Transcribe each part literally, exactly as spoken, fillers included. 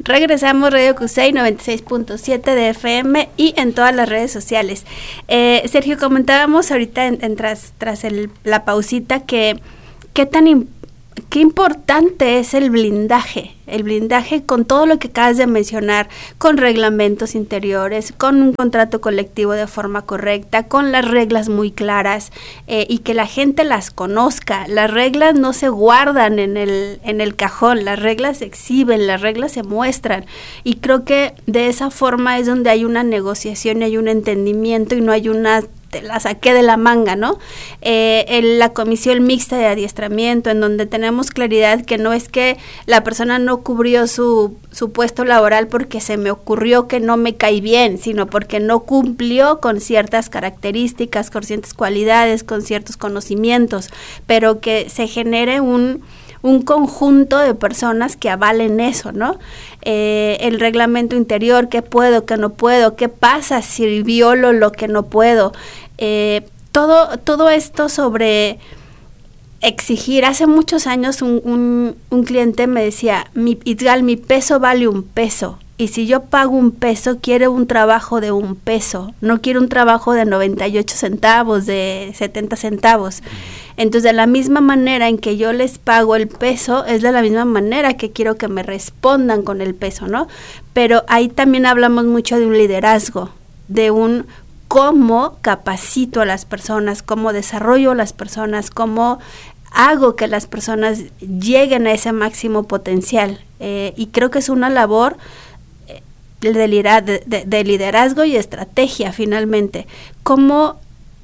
Regresamos, Radio Cusey noventa y seis punto siete de F M y en todas las redes sociales. Eh, Sergio, comentábamos ahorita en, en tras, tras el, la pausita que qué tan importante Qué importante es el blindaje, el blindaje con todo lo que acabas de mencionar, con reglamentos interiores, con un contrato colectivo de forma correcta, con las reglas muy claras eh, y que la gente las conozca. Las reglas no se guardan en el, en el cajón, las reglas se exhiben, las reglas se muestran y creo que de esa forma es donde hay una negociación y hay un entendimiento y no hay una te la saqué de la manga, ¿no? Eh, en la comisión mixta de adiestramiento, en donde tenemos claridad que no es que la persona no cubrió su, su puesto laboral porque se me ocurrió que no me cae bien, sino porque no cumplió con ciertas características, con ciertas cualidades, con ciertos conocimientos, pero que se genere un un conjunto de personas que avalen eso, ¿no? Eh, el reglamento interior, qué puedo, qué no puedo, qué pasa si violo lo que no puedo, eh, todo, todo esto sobre exigir. Hace muchos años un, un, un cliente me decía, mi, Itzgal, mi peso vale un peso, y si yo pago un peso, quiero un trabajo de un peso, no quiero un trabajo de noventa y ocho centavos, de setenta centavos. Entonces, de la misma manera en que yo les pago el peso, es de la misma manera que quiero que me respondan con el peso, ¿no? Pero ahí también hablamos mucho de un liderazgo, de un cómo capacito a las personas, cómo desarrollo a las personas, cómo hago que las personas lleguen a ese máximo potencial. Eh, y creo que es una labor de, de, de, de liderazgo y estrategia, finalmente. Cómo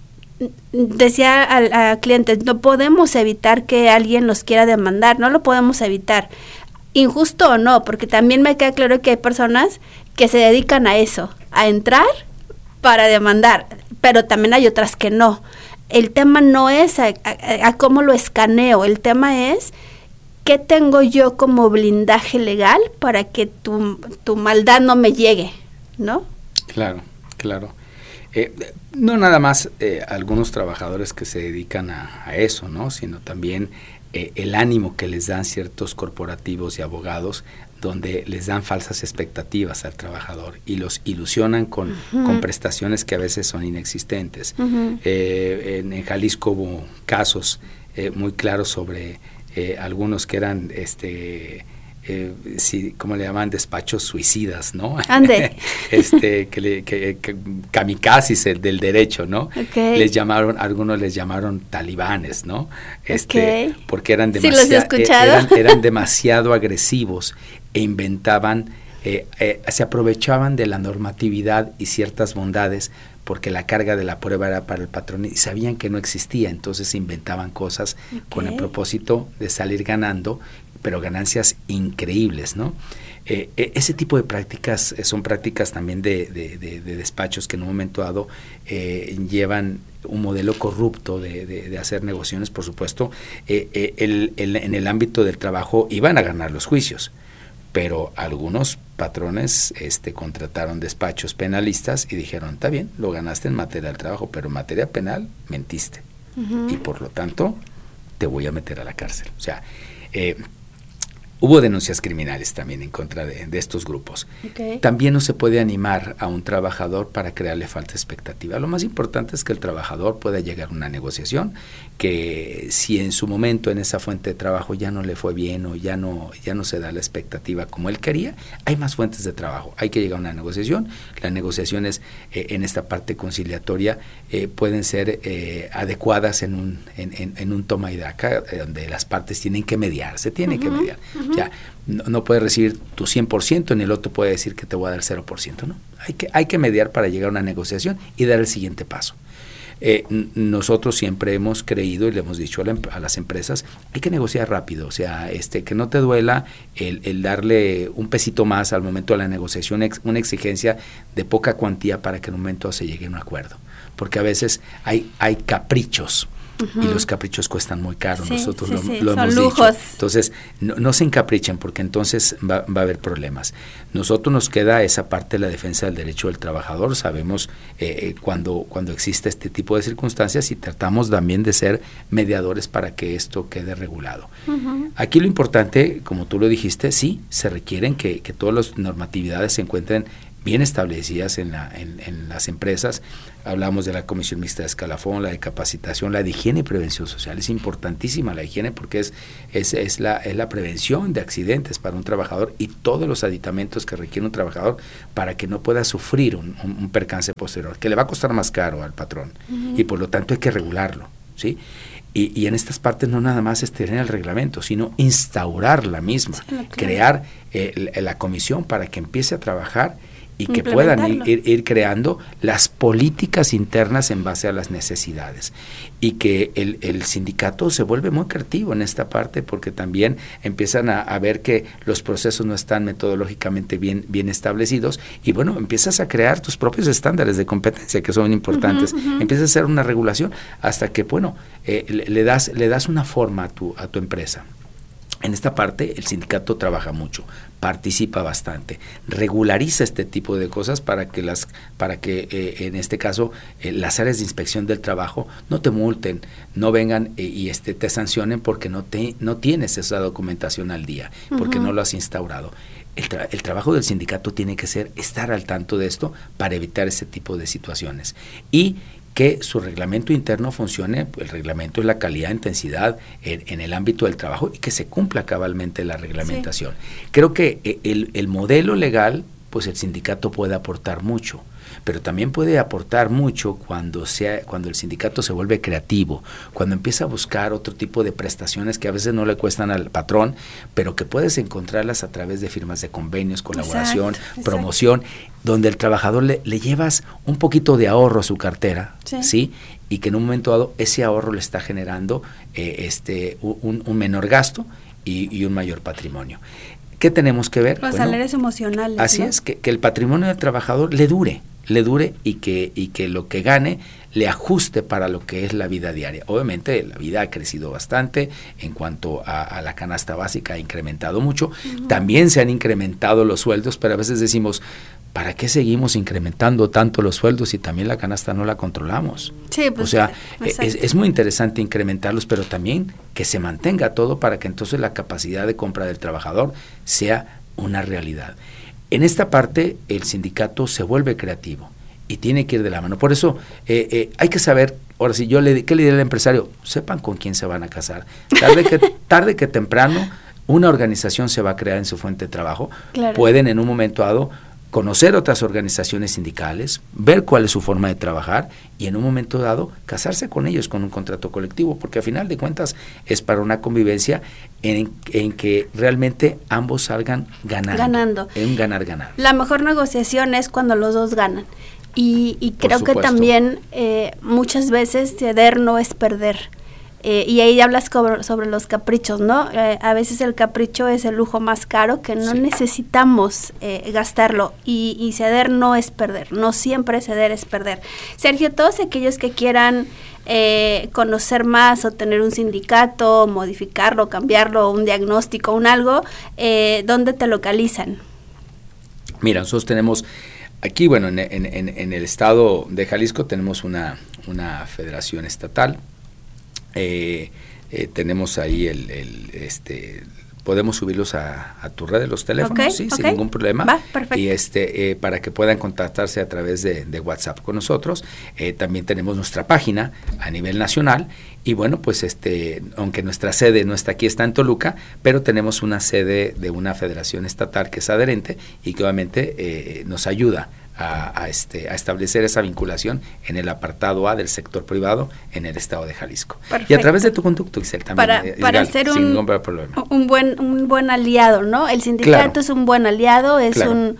decía a, a clientes, no podemos evitar que alguien nos quiera demandar, no lo podemos evitar, injusto o no, porque también me queda claro que hay personas que se dedican a eso, a entrar para demandar, pero también hay otras que no. El tema no es a, a, a cómo lo escaneo, el tema es qué tengo yo como blindaje legal para que tu, tu maldad no me llegue, ¿no? Claro, claro. Eh, no nada más eh, algunos trabajadores que se dedican a, a eso, ¿no? Sino también eh, el ánimo que les dan ciertos corporativos y abogados, donde les dan falsas expectativas al trabajador y los ilusionan con, uh-huh. con prestaciones que a veces son inexistentes. Uh-huh. Eh, en, en Jalisco hubo casos eh, muy claros sobre eh, algunos que eran este Eh, sí, ¿cómo le llaman? Despachos suicidas, ¿no? Ande. este, que, le, que, que kamikazes el del derecho, ¿no? Okay. Les llamaron, algunos les llamaron talibanes, ¿no? Este, okay. Porque eran demasiado, ¿sí los he escuchado? eran, eran demasiado agresivos e inventaban, eh, eh, se aprovechaban de la normatividad y ciertas bondades, porque la carga de la prueba era para el patrón y sabían que no existía, entonces inventaban cosas okay. con el propósito de salir ganando, pero ganancias increíbles, ¿no? Eh, eh, ese tipo de prácticas eh, son prácticas también de, de, de, de despachos que en un momento dado eh, llevan un modelo corrupto de, de, de hacer negociaciones, por supuesto. Eh, eh, el, el, en el ámbito del trabajo iban a ganar los juicios, pero algunos patrones este, contrataron despachos penalistas y dijeron, está bien, lo ganaste en materia del trabajo, pero en materia penal mentiste. Uh-huh. Y por lo tanto, te voy a meter a la cárcel. O sea, eh, hubo denuncias criminales también en contra de, de estos grupos. Okay. También no se puede animar a un trabajador para crearle falta expectativa. Lo más importante es que el trabajador pueda llegar a una negociación, que si en su momento en esa fuente de trabajo ya no le fue bien o ya no, ya no se da la expectativa como él quería, hay más fuentes de trabajo. Hay que llegar a una negociación. Las negociaciones eh, en esta parte conciliatoria eh, pueden ser eh, adecuadas en un, en, en, en un toma y daca, eh, donde las partes tienen que mediar, se tienen uh-huh, que mediar. Uh-huh. O sea, no, no puedes recibir tu cien por ciento, ni el otro puede decir que te voy a dar cero por ciento, ¿no? Hay que, hay que mediar para llegar a una negociación y dar el siguiente paso. Eh, n- nosotros siempre hemos creído y le hemos dicho a, la, a las empresas, hay que negociar rápido, o sea, este que no te duela el, el darle un pesito más al momento de la negociación, ex, una exigencia de poca cuantía para que en un momento se llegue a un acuerdo, porque a veces hay, hay caprichos Uh-huh. Y los caprichos cuestan muy caro, sí, nosotros sí, lo, sí. lo Son hemos lujos. dicho. Entonces, no, no se encaprichen porque entonces va, va a haber problemas. Nosotros nos queda esa parte de la defensa del derecho del trabajador. Sabemos eh, cuando, cuando existe este tipo de circunstancias y tratamos también de ser mediadores para que esto quede regulado. Uh-huh. Aquí lo importante, como tú lo dijiste, sí, se requieren que, que todas las normatividades se encuentren bien establecidas en, la, en, en las empresas. Hablamos de la Comisión Mixta de Escalafón, la de capacitación, la de higiene y prevención social. Es importantísima la higiene porque es, es, es, la, es la prevención de accidentes para un trabajador y todos los aditamentos que requiere un trabajador para que no pueda sufrir un, un, un percance posterior, que le va a costar más caro al patrón. Uh-huh. Y por lo tanto hay que regularlo, ¿sí? Y, y en estas partes no nada más es tener el reglamento, sino instaurar la misma, sí, claro. crear eh, la, la comisión para que empiece a trabajar y que puedan ir, ir, ir creando las políticas internas en base a las necesidades y que el, el sindicato se vuelve muy creativo en esta parte porque también empiezan a, a ver que los procesos no están metodológicamente bien, bien establecidos y bueno, empiezas a crear tus propios estándares de competencia que son importantes, uh-huh, uh-huh. empiezas a hacer una regulación hasta que bueno, eh, le, le, das, le das una forma a tu, a tu empresa. En esta parte el sindicato trabaja mucho, participa bastante, regulariza este tipo de cosas para que las, para que eh, en este caso eh, las áreas de inspección del trabajo no te multen, no vengan eh, y este te sancionen porque no te no tienes esa documentación al día, porque uh-huh. no lo has instaurado. El, tra- el trabajo del sindicato tiene que ser estar al tanto de esto para evitar ese tipo de situaciones y que su reglamento interno funcione, el reglamento es la calidad, intensidad en, en el ámbito del trabajo y que se cumpla cabalmente la reglamentación. Sí. Creo que el, el modelo legal, pues el sindicato puede aportar mucho, pero también puede aportar mucho cuando sea cuando el sindicato se vuelve creativo, cuando empieza a buscar otro tipo de prestaciones que a veces no le cuestan al patrón, pero que puedes encontrarlas a través de firmas de convenios, colaboración, exacto, promoción, exacto. donde el trabajador le, le llevas un poquito de ahorro a su cartera, sí, ¿sí? Y que en un momento dado ese ahorro le está generando eh, este un, un menor gasto y, y un mayor patrimonio. ¿Qué tenemos que ver? Los bueno, salarios emocionales. Así ¿no? es, que, que el patrimonio del trabajador le dure, le dure y que, y que lo que gane le ajuste para lo que es la vida diaria. Obviamente la vida ha crecido bastante en cuanto a, a la canasta básica, ha incrementado mucho, uh-huh. también se han incrementado los sueldos, pero a veces decimos, ¿para qué seguimos incrementando tanto los sueldos y también la canasta no la controlamos? Sí, pues, o sea, es, es muy interesante incrementarlos, pero también que se mantenga todo para que entonces la capacidad de compra del trabajador sea una realidad. En esta parte el sindicato se vuelve creativo y tiene que ir de la mano. Por eso eh, eh, hay que saber, ahora sí, yo le, ¿qué le diré al empresario? Sepan con quién se van a casar. Tarde que, tarde que temprano una organización se va a crear en su fuente de trabajo. Claro. Pueden en un momento dado conocer otras organizaciones sindicales, ver cuál es su forma de trabajar y en un momento dado casarse con ellos con un contrato colectivo, porque al final de cuentas es para una convivencia en, en que realmente ambos salgan ganando, ganando. En ganar-ganar. La mejor negociación es cuando los dos ganan y, y creo que también eh, muchas veces ceder no es perder. Eh, y ahí hablas sobre, sobre los caprichos, ¿no? Eh, a veces el capricho es el lujo más caro que no sí. necesitamos eh, gastarlo y, y ceder no es perder, no siempre ceder es perder. Sergio, todos aquellos que quieran eh, conocer más o tener un sindicato, modificarlo, cambiarlo, un diagnóstico, un algo, eh, ¿dónde te localizan? Mira, nosotros tenemos aquí, bueno, en, en, en, en el estado de Jalisco tenemos una, una federación estatal. Eh, eh, tenemos ahí el, el este podemos subirlos a, a tu red de los teléfonos, okay, sí, okay. sin ningún problema. Va, perfecto. Y este eh, para que puedan contactarse a través de, de WhatsApp con nosotros. Eh, también tenemos nuestra página a nivel nacional y bueno, pues este aunque nuestra sede no está aquí, está en Toluca, pero tenemos una sede de una federación estatal que es adherente y que obviamente eh, nos ayuda A, a, este, a establecer esa vinculación en el apartado A del sector privado en el estado de Jalisco. Perfecto. Y a través de tu conducto, Ixel, también. Para, eh, para legal, ser sin un, problema. un, buen, un buen aliado, ¿no? El sindicato claro. es un buen aliado, es claro. un...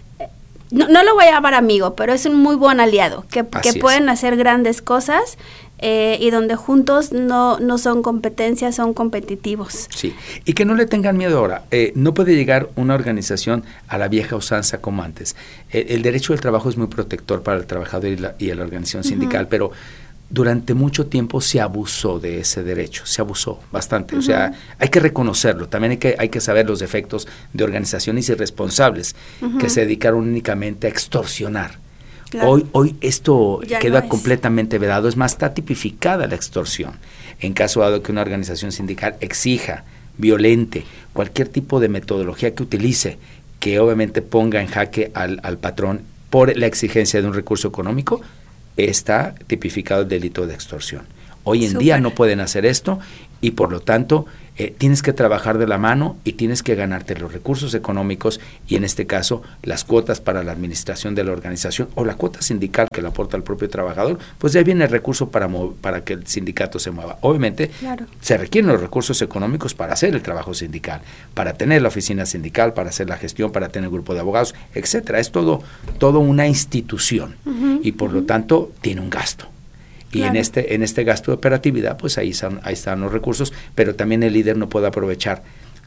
No, no lo voy a llamar amigo, pero es un muy buen aliado, que, que pueden hacer grandes cosas eh, y donde juntos no, no son competencias, son competitivos. Sí, y que no le tengan miedo ahora. Eh, no puede llegar una organización a la vieja usanza como antes. Eh, el derecho del trabajo es muy protector para el trabajador y la, y la organización sindical, uh-huh. pero durante mucho tiempo se abusó de ese derecho, se abusó bastante. Uh-huh. O sea, hay que reconocerlo, también hay que, hay que saber los defectos de organizaciones irresponsables uh-huh. que se dedicaron únicamente a extorsionar. Claro. Hoy, hoy esto ya queda no completamente vedado, es más, está tipificada la extorsión. En caso dado que una organización sindical exija, violente, cualquier tipo de metodología que utilice, que obviamente ponga en jaque al, al patrón por la exigencia de un recurso económico, está tipificado el delito de extorsión. Hoy en Super. día no pueden hacer esto y por lo tanto eh, tienes que trabajar de la mano y tienes que ganarte los recursos económicos y en este caso las cuotas para la administración de la organización o la cuota sindical que le aporta el propio trabajador, pues ya viene el recurso para, para que el sindicato se mueva. Obviamente claro. se requieren los recursos económicos para hacer el trabajo sindical, para tener la oficina sindical, para hacer la gestión, para tener el grupo de abogados, etcétera. Es todo, todo una institución uh-huh, y por uh-huh. lo tanto tiene un gasto. Y claro. en este en este gasto de operatividad, pues ahí están, ahí están los recursos, pero también el líder no puede aprovechar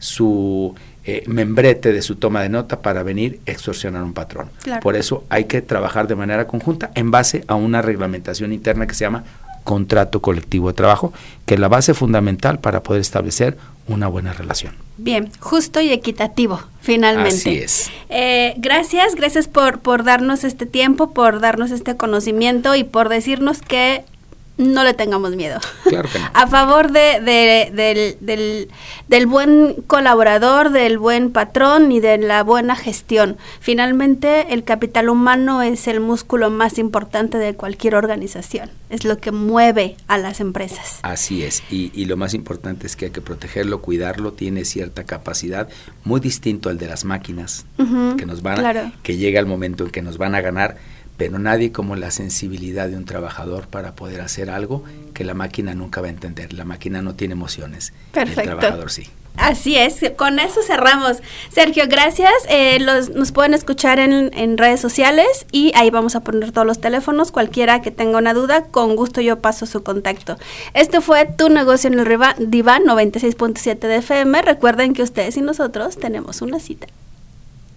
su eh, membrete de su toma de nota para venir a extorsionar a un patrón. Claro. Por eso hay que trabajar de manera conjunta en base a una reglamentación interna que se llama contrato colectivo de trabajo, que es la base fundamental para poder establecer una buena relación. Bien, justo y equitativo, finalmente. Así es. Eh, gracias, gracias por, por darnos este tiempo, por darnos este conocimiento y por decirnos que no le tengamos miedo. Claro que no. A favor de, de, del, del, del buen colaborador, del buen patrón y de la buena gestión. Finalmente, el capital humano es el músculo más importante de cualquier organización. Es lo que mueve a las empresas. Así es. Y, y lo más importante es que hay que protegerlo, cuidarlo. Tiene cierta capacidad, muy distinto al de las máquinas, uh-huh, que nos van a, claro. que llega el momento en que nos van a ganar. Pero nadie como la sensibilidad de un trabajador para poder hacer algo que la máquina nunca va a entender. La máquina no tiene emociones. Perfecto. El trabajador sí. Así es, con eso cerramos. Sergio, gracias. Eh, los, nos pueden escuchar en, en redes sociales y ahí vamos a poner todos los teléfonos. Cualquiera que tenga una duda, con gusto yo paso su contacto. Este fue Tu Negocio en el Diván noventa y seis punto siete de F M. Recuerden que ustedes y nosotros tenemos una cita.